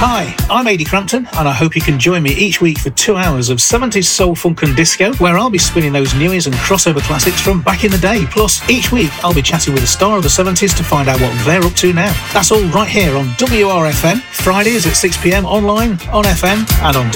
Hi, I'm Ady Crampton, and I hope you can join me each week for 2 hours of 70s soul, funk and disco, where I'll be spinning those newies and crossover classics from back in the day. Plus, each week I'll be chatting with a star of the 70s to find out what they're up to now. That's all right here on WRFM, Fridays at 6 p.m, online, on FM and on